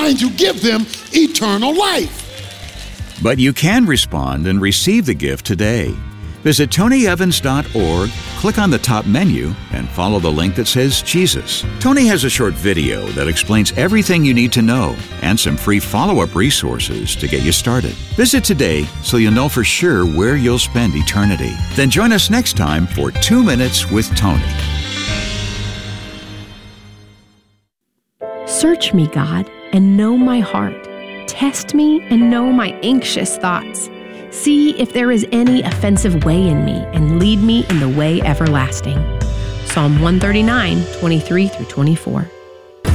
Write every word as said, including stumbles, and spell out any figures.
trying to give them eternal life. But you can respond and receive the gift today. Visit Tony Evans dot org, click on the top menu, and follow the link that says Jesus. Tony has a short video that explains everything you need to know and some free follow-up resources to get you started. Visit today so you'll know for sure where you'll spend eternity. Then join us next time for Two Minutes with Tony. Search me, God, and know my heart. Test me and know my anxious thoughts. See if there is any offensive way in me, and lead me in the way everlasting. Psalm one thirty-nine, twenty-three through twenty-four.